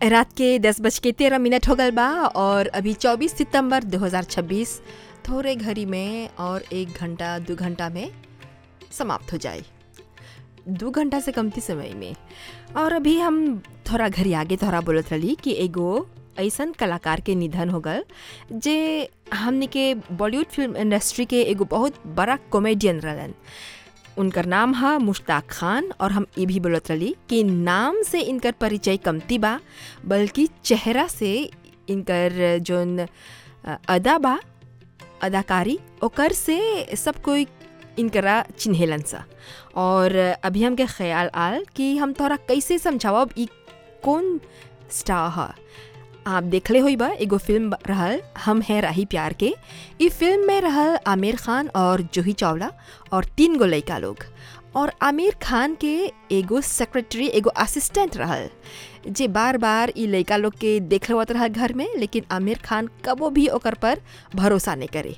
रात के 10:13 हो गल बा और अभी 24 सितंबर 2026 थोड़े घड़ी में और 1 घंटा 2 घंटा में समाप्त हो जाए। 2 घंटा से कमती समय में। और अभी हम थोड़ा घड़ी आगे थोड़ा बोलत रही कि एगो ऐसन कलाकार के निधन हो गल जे हमने के बॉलीवुड फिल्म इंडस्ट्री के एगो बहुत बड़ा कॉमेडियन रहलन। उनकर नाम है मुश्ताक खान। और हम ये भी बोलत रही कि नाम से इनकर परिचय कमती बा, बल्कि चेहरा से इनकर जोन अदा बा, अदाकारी ओकर से सब कोई इनकरा चिन्हेलन सा। और अभी हमके ख्याल आल कि हम तोरा कैसे समझावब ई कौन स्टार है। आप देखले होई बा एगो फिल्म रहल हम हैं राही प्यार के। ई फिल्म में रहल आमिर खान और जूही चावला और 3 गो लड़का लोग। और आमिर खान के एगो सेक्रेटरी एगो असिस्टेंट रहल जे बार बार ई लड़का लोग के देख लेवत रहल घर में, लेकिन आमिर खान कबो भी ओकर पर भरोसा नहीं करे।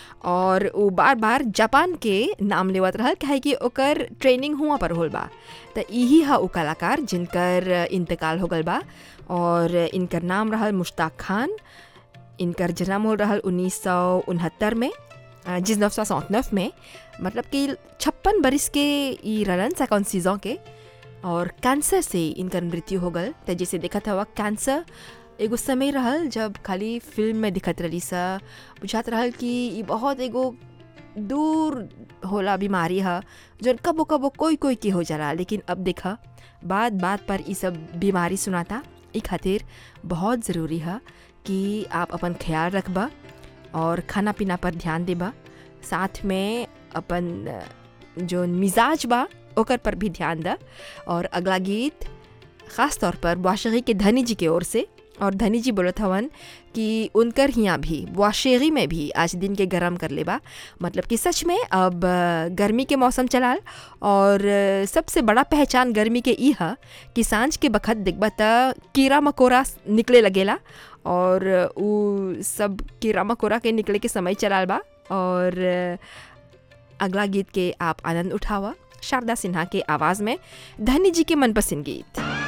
और वो बार बार जापान के नाम लेवत रहल काहे कि ओकर ट्रेनिंग हुआ पर होल बा। तो यही है वो कलाकार जिनकर इंतकाल हो गल बा। और इनकर नाम रहल मुश्ताक खान। इनकर जन्म हो रहल 1969 में, 1969 में, मतलब कि 56 बरिस के ई रहलन 56 के। और कैंसर से इनकर मृत्यु हो गल। तो जैसे देखा था कैंसर एगो समय रहल जब खाली फिल्म में दिखत रही सा, बुझात रहल कि ये बहुत एगो दूर होला बीमारी है जो कबो कबो कोई कोई के हो जाला। लेकिन अब देखा बात बात पर ये सब बीमारी सुनाता। ई खातिर बहुत ज़रूरी है कि आप अपन ख्याल रखबा और खाना पीना पर ध्यान देबा, साथ में अपन जो मिजाज बा ओकर पर भी ध्यान दा। और अगला गीत ख़ास तौर पर बुआशेरी के धनी जी के ओर से। और धनी जी बोलत हवन कि उनकर हियाँ भी बुआशेरी में भी आज दिन के गरम कर लेबा। मतलब कि सच में अब गर्मी के मौसम चलाल। और सबसे बड़ा पहचान गर्मी के ई है कि सांझ के बखत देखबा त कीड़ा मकोड़ा निकले लगेला। और उ सब कीड़ा मकोड़ा के निकले के समय चलाल बा। और अगला गीत के आप आनंद उठावा शारदा सिन्हा के आवाज़ में, धनी जी के मनपसंद गीत।